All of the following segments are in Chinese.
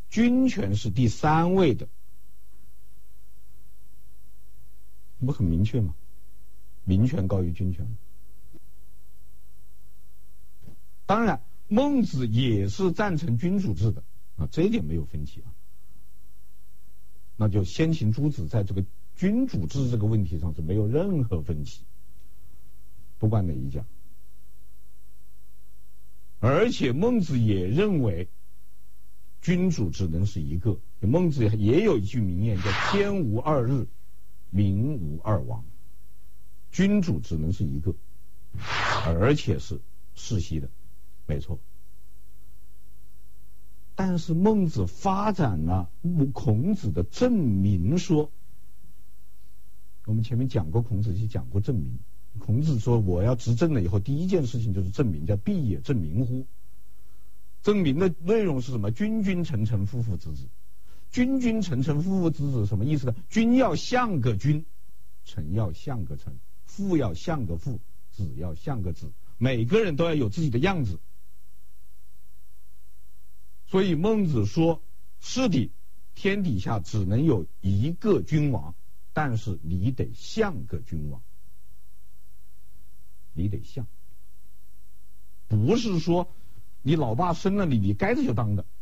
君权是第3位的，不很明确吗？民权高于君权。当然，孟子也是赞成君主制的啊，这一点没有分歧啊。那就先秦诸子在这个君主制这个问题上是没有任何分歧，不管哪一家。而且孟子也认为君主只能是一个，孟子也有一句名言叫天无二日，民无二王，君主只能是一个，而且是世袭的，没错。但是孟子发展了孔子的正名说，我们前面讲过，孔子去讲过正名。孔子说我要执政了以后，第一件事情就是正名，叫必也正名乎。正名的内容是什么？君君臣臣父父子子。君君臣臣父父子子什么意思呢？君要像个君，臣要像个臣，父要像个父，子要像个子，每个人都要有自己的样子。所以孟子说，是的，天底下只能有一个君王，但是你得像个君王，你得像，不是说你老爸生了你，你该着就当的。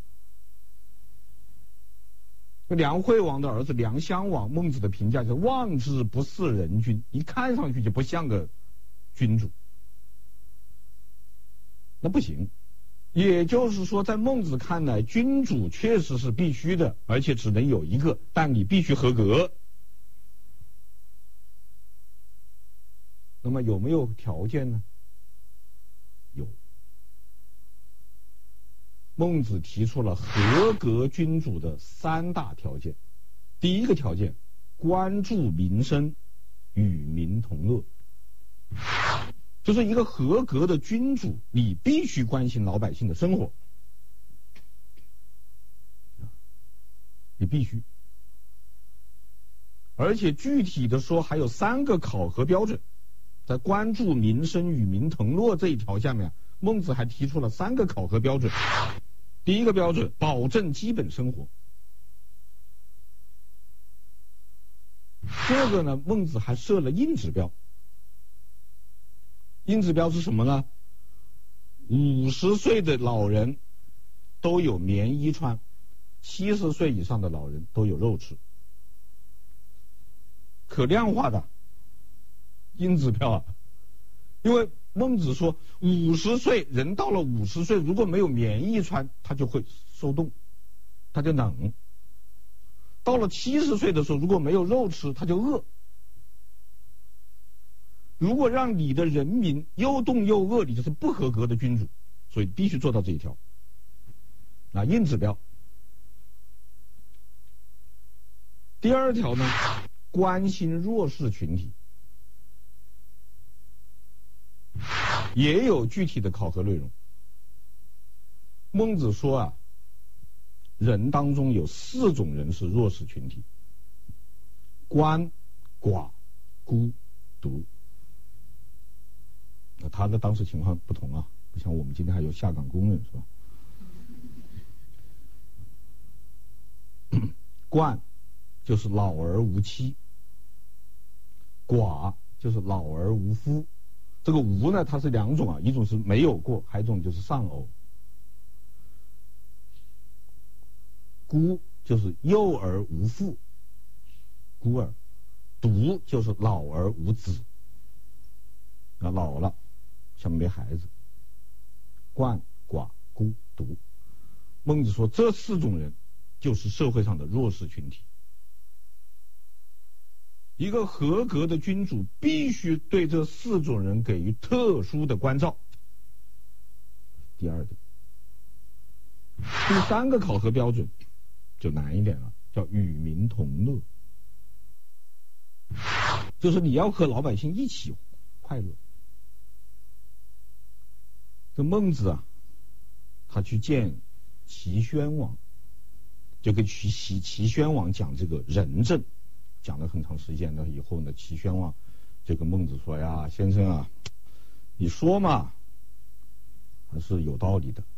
梁惠王的儿子梁襄王，孟子的评价就是望之不似人君，一看上去就不像个君主，那不行。也就是说，在孟子看来，君主确实是必须的，而且只能有一个，但你必须合格。那么有没有条件呢？有。孟子提出了合格君主的3大条件。第一个条件，关注民生，与民同乐。就是一个合格的君主，你必须关心老百姓的生活，你必须。而且具体的说，还有3个考核标准。在关注民生与民同乐这一条下面，孟子还提出了3个考核标准。第一个标准，保证基本生活。这个呢，孟子还设了硬指标。硬指标是什么呢？50岁的老人都有棉衣穿，70岁以上的老人都有肉吃，可量化的硬指标啊。因为孟子说，50岁人到了50岁，如果没有棉衣穿，他就会受冻，他就冷；到了70岁的时候，如果没有肉吃，他就饿。如果让你的人民又冻又饿，你就是不合格的君主，所以必须做到这一条。啊，硬指标。第2条呢，关心弱势群体，也有具体的考核内容。孟子说啊，人当中有4种人是弱势群体：鳏、寡、孤、独。他的当时情况不同啊，不像我们今天还有下岗工人，是吧？鳏就是老而无妻，寡就是老而无夫。这个无呢，它是2种啊，一种是没有过，还有一种就是丧偶。孤就是幼而无父，孤儿；独就是老而无子，啊，老了下面没孩子。鳏、寡、孤、独。孟子说，这4种人就是社会上的弱势群体。一个合格的君主必须对这4种人给予特殊的关照。第2点。第3个考核标准就难一点了，叫与民同乐，就是你要和老百姓一起快乐。这孟子啊，他去见齐宣王，就跟齐宣王讲这个仁政，讲了很长时间了以后呢，齐宣王就跟孟子说呀，先生啊，你说嘛还是有道理的，